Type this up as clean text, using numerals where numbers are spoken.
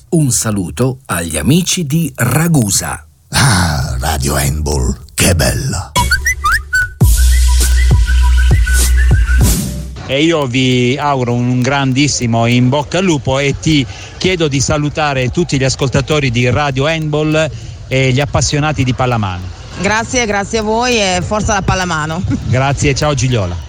Un saluto agli amici di Ragusa. Ah, Radio Handball, che bella! E io vi auguro un grandissimo in bocca al lupo e ti chiedo di salutare tutti gli ascoltatori di Radio Handball e gli appassionati di pallamano. Grazie a voi e forza la pallamano. Grazie, ciao Gigliola.